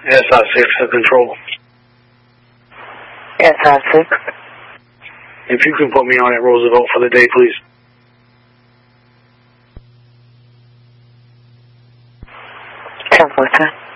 SI6 to control. SI6. If you can put me on at Roosevelt for the day, please. 10-4-10.